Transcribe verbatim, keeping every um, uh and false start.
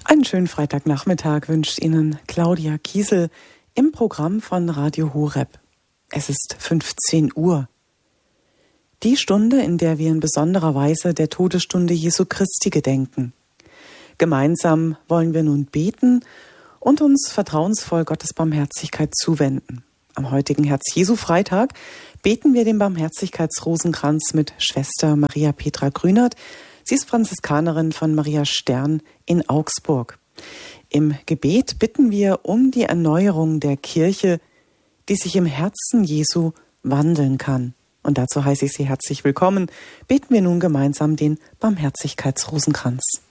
Einen schönen Freitagnachmittag wünscht Ihnen Claudia Kiesel im Programm von Radio Horeb. Es ist fünfzehn Uhr. Die Stunde, in der wir in besonderer Weise der Todesstunde Jesu Christi gedenken. Gemeinsam wollen wir nun beten und uns vertrauensvoll Gottes Barmherzigkeit zuwenden. Am heutigen Herz-Jesu-Freitag beten wir den Barmherzigkeitsrosenkranz mit Schwester Maria Petra Grünert. Sie ist Franziskanerin von Maria Stern in Augsburg. Im Gebet bitten wir um die Erneuerung der Kirche, die sich im Herzen Jesu wandeln kann. Und dazu heiße ich Sie herzlich willkommen. Beten wir nun gemeinsam den Barmherzigkeitsrosenkranz.